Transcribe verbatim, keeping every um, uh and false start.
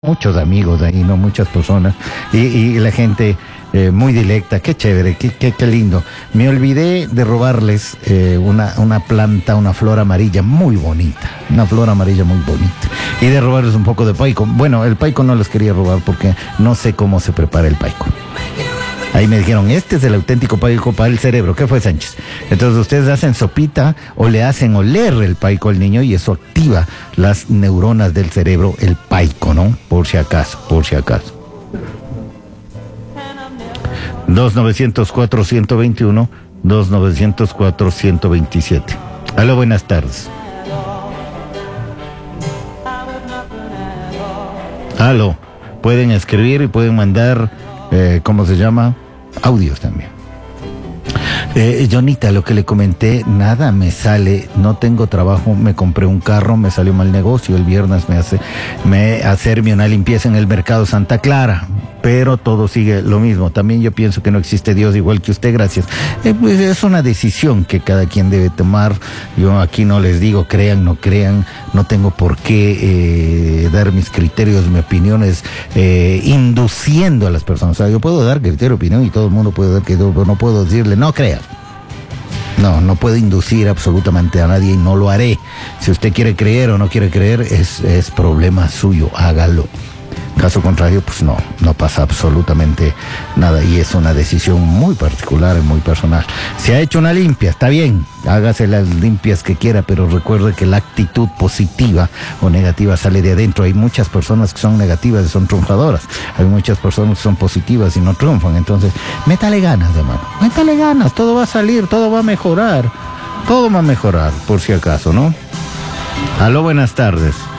muchos amigos ahí, ¿no? Muchas personas y, y la gente eh, muy directa, qué chévere, qué, qué, qué lindo. Me olvidé de robarles eh, una, una planta, una flor amarilla muy bonita, una flor amarilla muy bonita, y de robarles un poco de paico. Bueno, el paico no les quería robar porque no sé cómo se prepara el paico. Ahí me dijeron, este es el auténtico paico para el cerebro. ¿Qué fue, Sánchez? Entonces ustedes hacen sopita o le hacen oler el paico al niño y eso activa las neuronas del cerebro, el paico, ¿no? Por si acaso, por si acaso. dos nueve cero cuatro, uno dos uno, dos nueve cero cuatro, uno dos siete. Aló, buenas tardes. Aló, pueden escribir y pueden mandar, eh, ¿cómo se llama? Audios también. Eh, Jonita, lo que le comenté, nada me sale, no tengo trabajo, me compré un carro, me salió mal negocio, el viernes me hace me hacerme una limpieza en el mercado Santa Clara, pero todo sigue lo mismo. También yo pienso que no existe Dios igual que usted, gracias. Eh, pues es una decisión que cada quien debe tomar. Yo aquí no les digo crean, no crean, no tengo por qué eh, dar mis criterios, mis opiniones, eh, induciendo a las personas. O sea, yo puedo dar criterio, opinión y todo el mundo puede dar criterio, pero no puedo decirle, no crea. No, no puedo inducir absolutamente a nadie y no lo haré. Si usted quiere creer o no quiere creer, es, es problema suyo, hágalo. Caso contrario, pues no, no pasa absolutamente nada y es una decisión muy particular y muy personal. Se ha hecho una limpia, está bien, hágase las limpias que quiera, pero recuerde que la actitud positiva o negativa sale de adentro. Hay muchas personas que son negativas y son triunfadoras, hay muchas personas que son positivas y no triunfan. Entonces, métale ganas, hermano, métale ganas, todo va a salir, todo va a mejorar, todo va a mejorar, por si acaso, ¿no? Aló, buenas tardes.